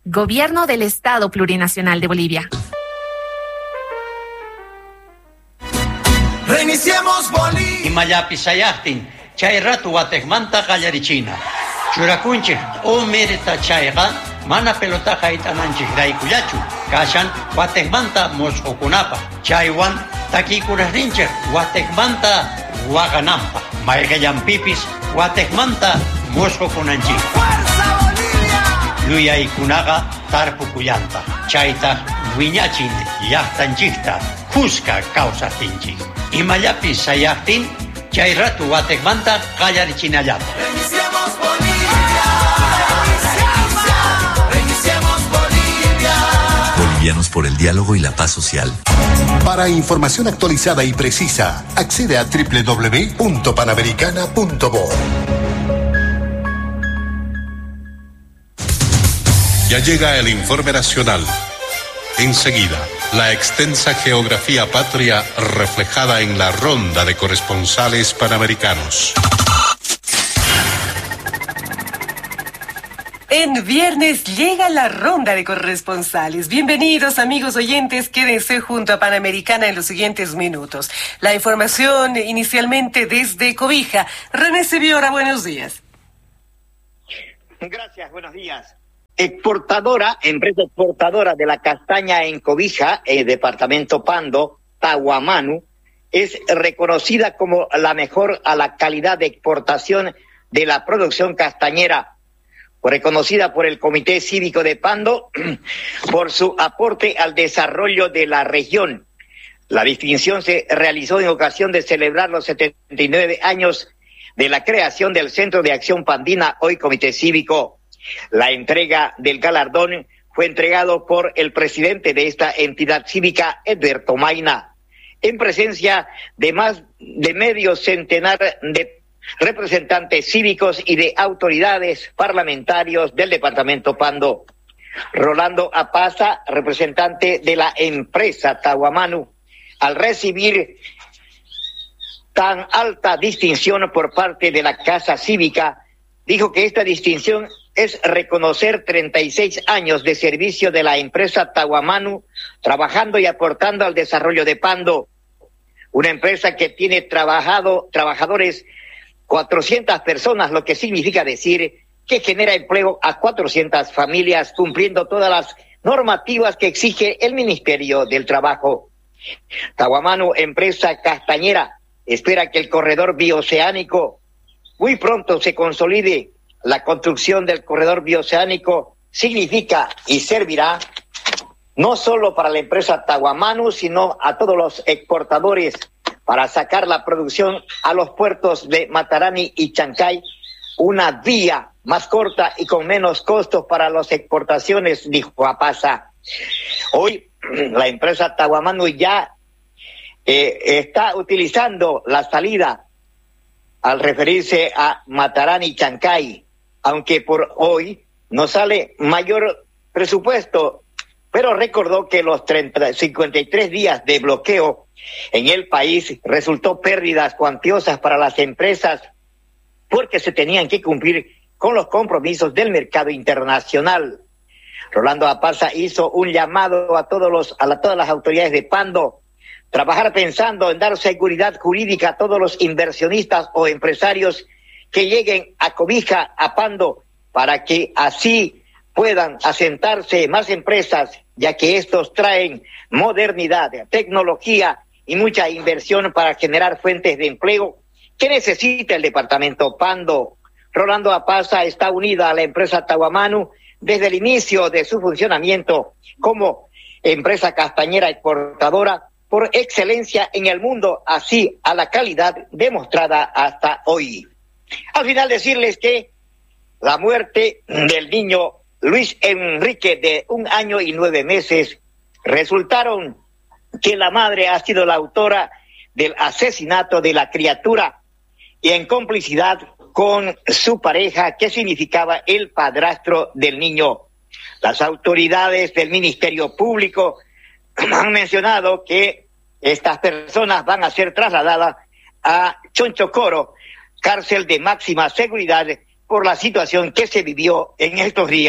Gobierno del Estado Plurinacional de Bolivia. Reiniciemos Bolivia. Imayapi sayahtin, chay ratu watekmanta qallarichina. Churakunchik umirta chayqa mana pelotaqa itananchik raykullachu. Kashan watekmanta mosqukunapa. Chaywan takikurasninchik watekmanta waqanampa. Mayqallampipis watekmanta mosqukunanchik. ¡Fuerza Bolivia! Yuyaykunaqa tarpukuyanta. Chayta wiñachin llaqtanchikta kuska kawsaptinchik. Imallapi sayaqtin chay ratu watekmanta qallarichinallata. Reiniciemos Bolivia. Reiniciemos Bolivia. Bolivianos por el diálogo y la paz social. Para información actualizada y precisa, accede a www.panamericana.bo. Ya llega el informe nacional. Enseguida, la extensa geografía patria reflejada en la ronda de corresponsales panamericanos. En viernes llega la ronda de corresponsales. Bienvenidos, amigos oyentes, quédense junto a Panamericana en los siguientes minutos. La información inicialmente desde Cobija. René Seviora, buenos días. Gracias, buenos días. Empresa exportadora de la castaña en Cobija, departamento Pando, Tahuamanu, es reconocida como la mejor a la calidad de exportación de la producción castañera, reconocida por el Comité Cívico de Pando por su aporte al desarrollo de la región. La distinción se realizó en ocasión de celebrar los 79 años de la creación del Centro de Acción Pandina, hoy Comité Cívico. La entrega del galardón fue entregado por el presidente de esta entidad cívica, Edberto Mayna, en presencia de más de medio centenar de representantes cívicos y de autoridades parlamentarios del departamento Pando. Rolando Apaza, representante de la empresa Tahuamanu, al recibir tan alta distinción por parte de la Casa Cívica, dijo que esta distinción es reconocer 36 años de servicio de la empresa Tahuamanu, trabajando y aportando al desarrollo de Pando, una empresa que tiene trabajadores 400 personas, lo que significa decir que genera empleo a 400 familias, cumpliendo todas las normativas que exige el Ministerio del Trabajo. Tahuamanu, empresa castañera, espera que el corredor bioceánico muy pronto se consolide. La construcción del corredor bioceánico significa y servirá no solo para la empresa Tahuamanu, sino a todos los exportadores para sacar la producción a los puertos de Matarani y Chancay, una vía más corta y con menos costos para las exportaciones, dijo Apaza. Hoy la empresa Tahuamanu ya está utilizando la salida al referirse a Matarani y Chancay, aunque por hoy no sale mayor presupuesto, pero recordó que los 53 días de bloqueo en el país resultó pérdidas cuantiosas para las empresas porque se tenían que cumplir con los compromisos del mercado internacional. Rolando Apaza hizo un llamado a todas las autoridades de Pando, trabajar pensando en dar seguridad jurídica a todos los inversionistas o empresarios que lleguen a Cobija, a Pando, para que así puedan asentarse más empresas, ya que estos traen modernidad, tecnología y mucha inversión para generar fuentes de empleo que necesita el departamento Pando. Rolando Apaza está unida a la empresa Tahuamanu desde el inicio de su funcionamiento como empresa castañera exportadora por excelencia en el mundo, así a la calidad demostrada hasta hoy. Al final decirles que la muerte del niño Luis Enrique de 1 año y 9 meses resultaron que la madre ha sido la autora del asesinato de la criatura y en complicidad con su pareja, que significaba el padrastro del niño. Las autoridades del Ministerio Público han mencionado que estas personas van a ser trasladadas a Chonchocoro, cárcel de máxima seguridad, por la situación que se vivió en estos días.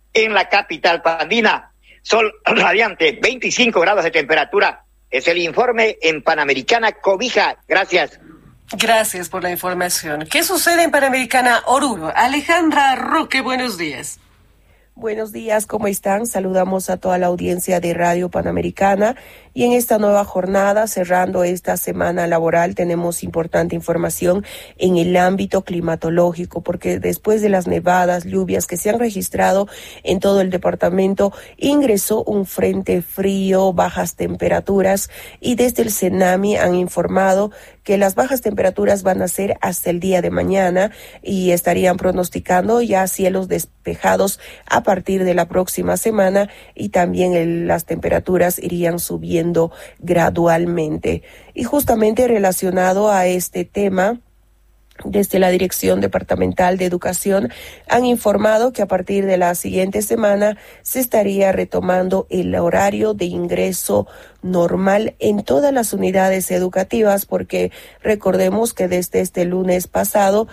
en la capital andina. Sol radiante, 25 grados de temperatura. Es el informe en Panamericana Cobija. Gracias. Gracias por la información. ¿Qué sucede en Panamericana Oruro? Alejandra Roque, buenos días. Buenos días, ¿cómo están? Saludamos a toda la audiencia de Radio Panamericana y en esta nueva jornada, cerrando esta semana laboral, tenemos importante información en el ámbito climatológico, porque después de las nevadas, lluvias que se han registrado en todo el departamento, ingresó un frente frío, bajas temperaturas, y desde el CENAMI han informado que las bajas temperaturas van a ser hasta el día de mañana y estarían pronosticando ya cielos despejados a partir de la próxima semana, y también las temperaturas irían subiendo gradualmente. Y justamente relacionado a este tema, desde la Dirección Departamental de Educación han informado que a partir de la siguiente semana se estaría retomando el horario de ingreso normal en todas las unidades educativas, porque recordemos que desde este lunes pasado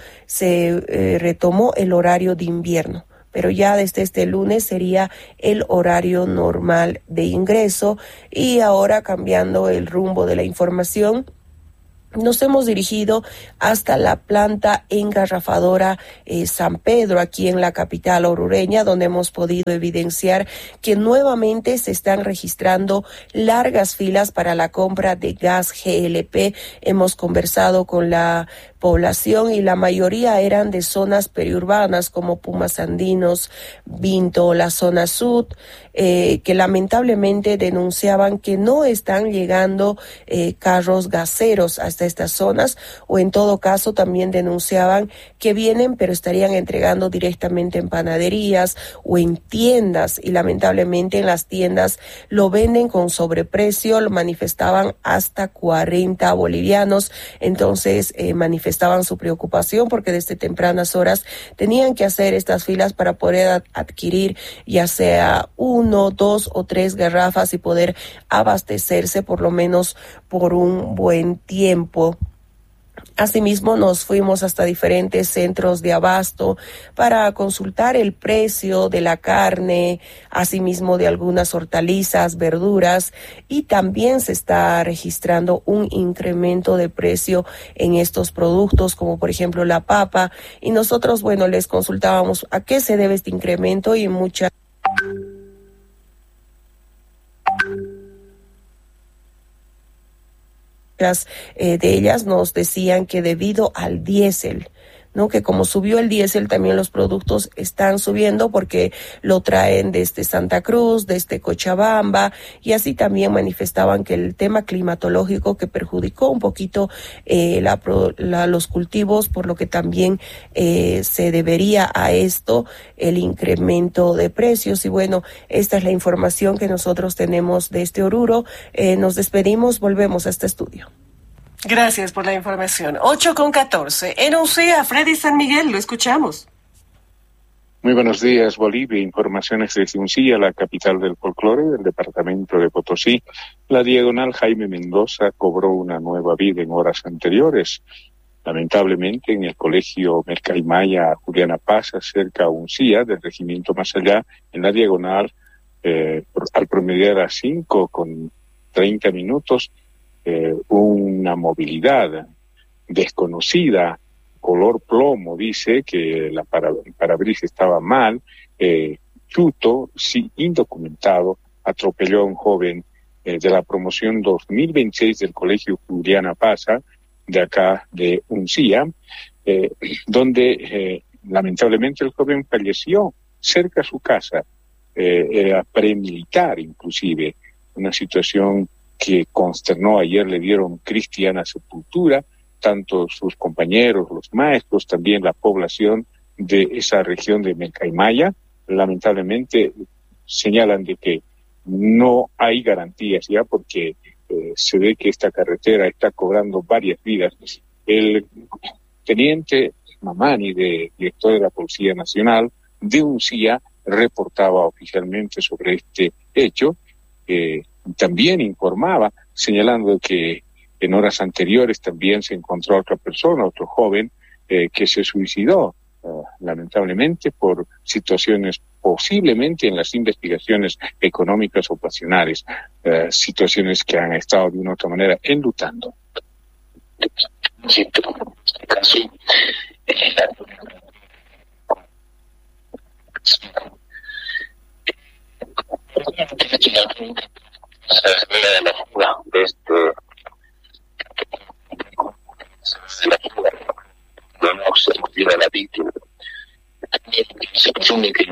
se retomó el horario de invierno, pero ya desde este lunes sería el horario normal de ingreso. Y ahora, cambiando el rumbo de la información, nos hemos dirigido hasta la planta engarrafadora San Pedro, aquí en la capital orureña, donde hemos podido evidenciar que nuevamente se están registrando largas filas para la compra de gas GLP. Hemos conversado con la población y la mayoría eran de zonas periurbanas como Pumas Andinos, Vinto, la zona sur, que lamentablemente denunciaban que no están llegando carros gaseros hasta estas zonas, o en todo caso también denunciaban que vienen pero estarían entregando directamente en panaderías o en tiendas, y lamentablemente en las tiendas lo venden con sobreprecio, lo manifestaban hasta 40 bolivianos. Entonces manifestaban su preocupación porque desde tempranas horas tenían que hacer estas filas para poder adquirir ya sea 1, 2 o 3 garrafas y poder abastecerse por lo menos por un buen tiempo. Asimismo, nos fuimos hasta diferentes centros de abasto para consultar el precio de la carne, asimismo de algunas hortalizas, verduras, y también se está registrando un incremento de precio en estos productos, como por ejemplo la papa, y nosotros, les consultábamos a qué se debe este incremento, y muchas de ellas nos decían que debido al diésel, ¿no? Que como subió el diésel, también los productos están subiendo porque lo traen desde Santa Cruz, desde Cochabamba, y así también manifestaban que el tema climatológico que perjudicó un poquito los cultivos, por lo que también se debería a esto el incremento de precios. Y esta es la información que nosotros tenemos de este Oruro. Nos despedimos, volvemos a este estudio. Gracias por la información. 8:14. En UCEA, Freddy San Miguel, lo escuchamos. Muy buenos días, Bolivia. Informaciones desde Uncía, la capital del folclore del departamento de Potosí. La diagonal Jaime Mendoza cobró una nueva vida en horas anteriores. Lamentablemente, en el colegio Mercaimaya Juliana Paz, cerca a Uncía, del regimiento más allá, en la diagonal, al promediar a 5:30, una movilidad desconocida, color plomo, dice que el parabrisas estaba mal, chuto, sí, indocumentado, atropelló a un joven de la promoción 2026 del colegio Juliana Paza, de acá de Uncía, donde lamentablemente el joven falleció cerca a su casa, era premilitar inclusive, una situación que consternó. Ayer le dieron cristiana sepultura, tanto sus compañeros, los maestros, también la población de esa región de Mercaimaya. Lamentablemente señalan de que no hay garantías ya, porque se ve que esta carretera está cobrando varias vidas. El teniente Mamani, director de la Policía Nacional de Uncía, reportaba oficialmente sobre este hecho. También informaba, señalando que en horas anteriores también se encontró otra persona, otro joven, que se suicidó lamentablemente por situaciones posiblemente en las investigaciones económicas o pasionales, situaciones que han estado de una u otra manera enlutando. Sí, pero en este caso, de la víctima. También se presume que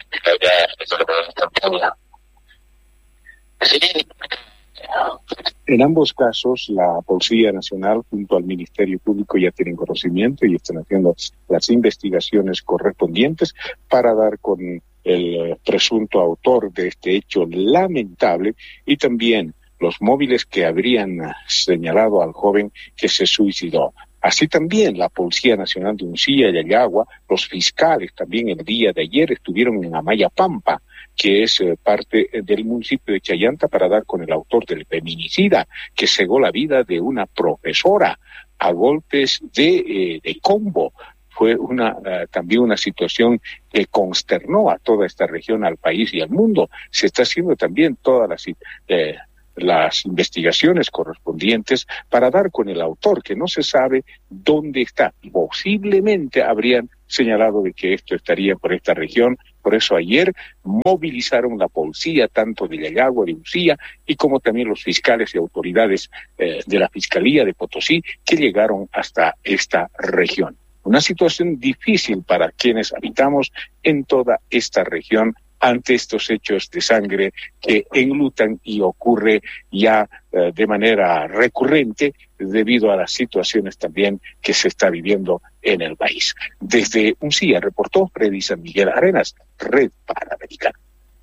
en ambos casos, la Policía Nacional junto al Ministerio Público ya tienen conocimiento y están haciendo las investigaciones correspondientes para dar con el presunto autor de este hecho lamentable y también los móviles que habrían señalado al joven que se suicidó. Así también la Policía Nacional de Uncilla y Ayagua, los fiscales también el día de ayer estuvieron en Amayapampa, que es parte del municipio de Chayanta, para dar con el autor del feminicida que cegó la vida de una profesora a golpes de combo. Fue también una situación que consternó a toda esta región, al país y al mundo. Se está haciendo también todas las investigaciones correspondientes para dar con el autor, que no se sabe dónde está. Posiblemente habrían señalado de que esto estaría por esta región. Por eso ayer movilizaron la policía, tanto de Yayagua, de Uncilla, y como también los fiscales y autoridades de la Fiscalía de Potosí, que llegaron hasta esta región. Una situación difícil para quienes habitamos en toda esta región ante estos hechos de sangre que enlutan y ocurre ya de manera recurrente debido a las situaciones también que se está viviendo en el país. Desde Uncilla reportó Freddy San Miguel Arenas, Red Panamericana.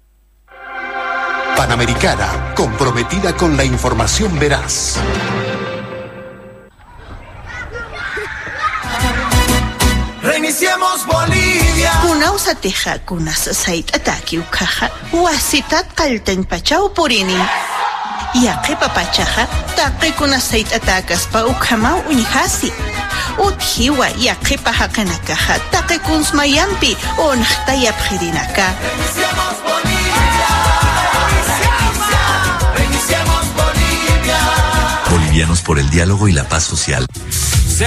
Panamericana, comprometida con la información veraz. Reiniciemos Bolivia. Kunausa teja kunas sait ataki ukaja. Wasitat kalten pachau purini. Yaqi papachaja taqi kunas sait atakas pa ukhamau unihasi. Uthiwa yaqi pahakanakaja taqi kuns mayampi onhtayap khirinaka. Reiniciemos Bolivia. Reiniciemos Bolivia. Bolivianos por el diálogo y la paz social.